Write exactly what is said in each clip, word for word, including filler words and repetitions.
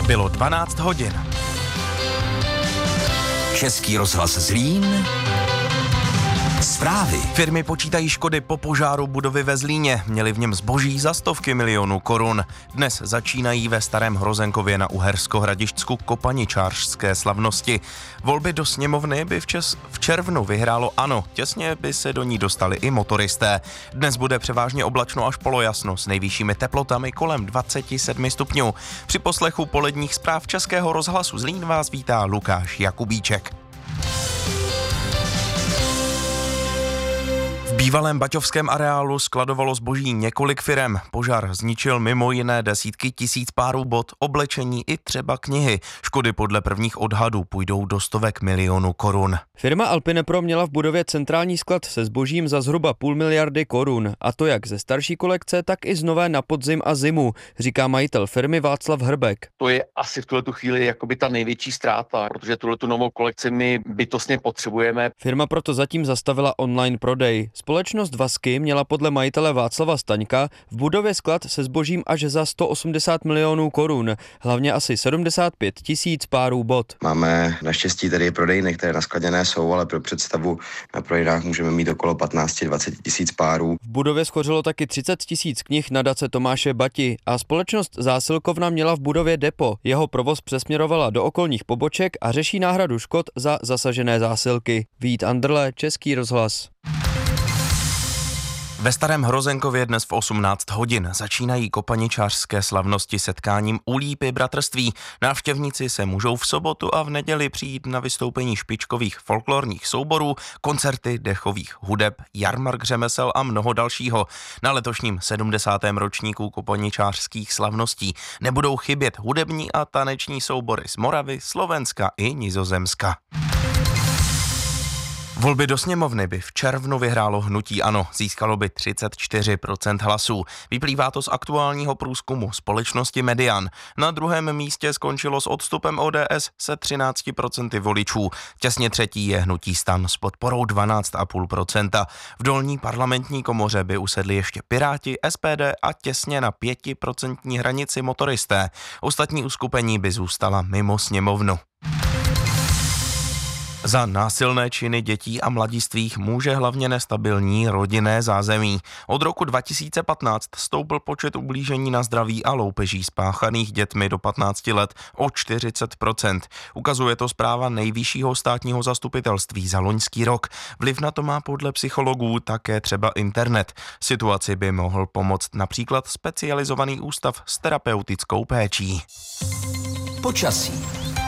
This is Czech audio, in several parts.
Bylo dvanáct hodin. Český rozhlas Zlín. Zprávy. Firmy počítají škody po požáru budovy ve Zlíně. Měli v něm zboží za stovky milionů korun. Dnes začínají ve Starém Hrozenkově na Uhersko-Hradišťsku kopaničářské slavnosti. Volby do sněmovny by v, čes- v červnu vyhrálo ANO. Těsně by se do ní dostali i motoristé. Dnes bude převážně oblačno až polojasno s nejvyššími teplotami kolem dvacet sedm stupňů. Při poslechu poledních zpráv Českého rozhlasu Zlín vás vítá Lukáš Jakubíček. V bývalém baťovském areálu skladovalo zboží několik firem. Požár zničil mimo jiné desítky tisíc párů bot, oblečení i třeba knihy. Škody podle prvních odhadů půjdou do stovek milionů korun. Firma Alpinepro měla v budově centrální sklad se zbožím za zhruba půl miliardy korun. A to jak ze starší kolekce, tak i z nové na podzim a zimu, říká majitel firmy Václav Hrbek. To je asi v tuhletu chvíli jakoby ta největší ztráta, protože tuhletu novou kolekci my bytostně potřebujeme. Firma proto zatím zastavila online prodej. Společnost Vasky měla podle majitele Václava Staňka v budově sklad se zbožím až za sto osmdesát milionů korun, hlavně asi sedmdesát pět tisíc párů bot. Máme naštěstí tady prodejny, které naskladěné jsou, ale pro představu na prodejnách můžeme mít okolo patnáct až dvacet tisíc párů. V budově schořilo taky třicet tisíc knih nadace Tomáše Bati a společnost Zásilkovna měla v budově depo. Jeho provoz přesměrovala do okolních poboček a řeší náhradu škod za zasažené zásilky. Vít Andrle, Český rozhlas. Ve Starém Hrozenkově dnes v osmnáct hodin začínají kopaničářské slavnosti setkáním u lípy bratrství. Návštěvníci se můžou v sobotu a v neděli přijít na vystoupení špičkových folklorních souborů, koncerty dechových hudeb, jarmark řemesel a mnoho dalšího. Na letošním sedmdesátém ročníku kopaničářských slavností nebudou chybět hudební a taneční soubory z Moravy, Slovenska i Nizozemska. Volby do sněmovny by v červnu vyhrálo hnutí ANO, získalo by třicet čtyři procent hlasů. Vyplývá to z aktuálního průzkumu společnosti Median. Na druhém místě skončilo s odstupem O D S se třináct procent voličů. Těsně třetí je hnutí STAN s podporou dvanáct celá pět procenta. V dolní parlamentní komoře by usedli ještě Piráti, S P D a těsně na pětiprocentní hranici motoristé. Ostatní uskupení by zůstala mimo sněmovnu. Za násilné činy dětí a mladistvých může hlavně nestabilní rodinné zázemí. Od roku dva tisíce patnáct stoupl počet ublížení na zdraví a loupeží spáchaných dětmi do patnácti let o čtyřicet procent. Ukazuje to zpráva Nejvyššího státního zastupitelství za loňský rok. Vliv na to má podle psychologů také třeba internet. Situaci by mohl pomoct například specializovaný ústav s terapeutickou péčí. Počasí.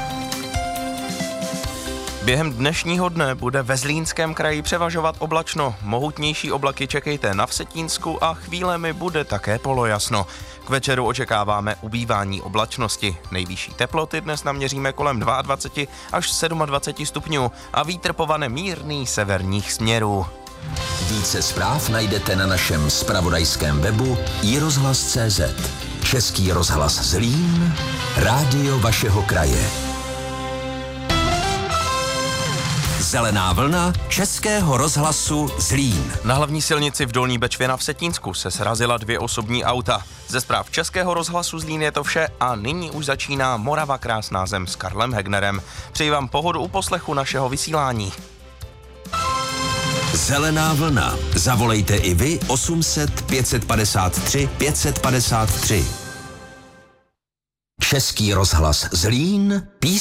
Během dnešního dne bude ve Zlínském kraji převažovat oblačno. Mohutnější oblaky čekejte na Vsetínsku a chvílemi bude také polojasno. K večeru očekáváme ubývání oblačnosti. Nejvyšší teploty dnes naměříme kolem dvacet dva až dvacet sedm stupňů a vítr povane mírný severních směrů. Více zpráv najdete na našem zpravodajském webu i rozhlas tečka cé zet. Český rozhlas Zlín, rádio vašeho kraje. Zelená vlna Českého rozhlasu Zlín. Na hlavní silnici v Dolní Bečvě na Vsetínsku se srazila dvě osobní auta. Ze zpráv Českého rozhlasu Zlín je to vše a nyní už začíná Morava krásná zem s Karlem Hegnerem. Přeji vám pohodu u poslechu našeho vysílání. Zelená vlna. Zavolejte i vy osm set pět padesát tři pět padesát tři. Český rozhlas Zlín. Písně